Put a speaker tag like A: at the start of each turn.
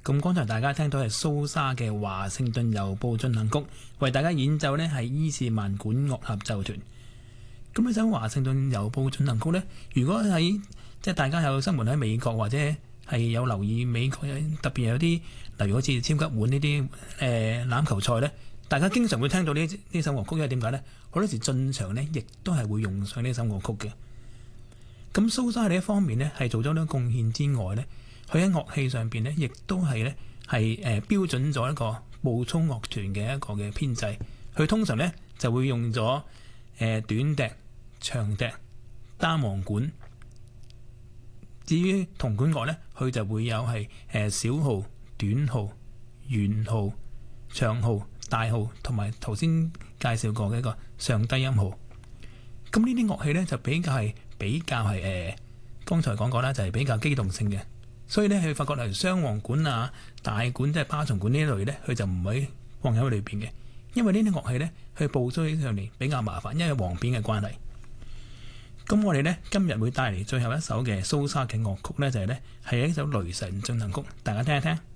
A: 咁剛才大家聽到係蘇莎嘅華盛頓郵報進行曲，為大家演奏呢係伊士曼管樂合奏團。咁呢首華盛頓郵報進行曲呢，如果喺即係大家有生活喺美國或者係有留意美國，特別有啲例如好似超級碗呢啲欖球賽呢，大家經常會聽到呢首樂曲，因為點解呢？好多時進場呢，亦都係會用上呢首樂曲嘅。咁蘇莎喺呢一方面呢，係做咗啲貢獻之外呢，佢喺樂器上邊呢，亦都係標準咗一個步操樂團嘅一個嘅編制。佢通常呢，就會用咗短笛、長笛、單簧管。至於銅管樂呢，佢就會有係小號、短號、圓號、長號、大號，同埋頭先介紹過嘅一個上低音號。咁呢啲樂器呢，就比較係剛才講過啦，就係比較機動性嘅。所以呢，佢發覺例如雙簧管啊、大管即係巴松管呢類呢，佢就唔會放喺裏邊嘅，因為呢啲樂器呢，佢步操起上嚟比較麻煩，因為簧片嘅關係。咁我哋呢，今日會帶嚟最後一首嘅蘇莎嘅樂曲呢，就係一首雷神進行曲，大家聽一聽。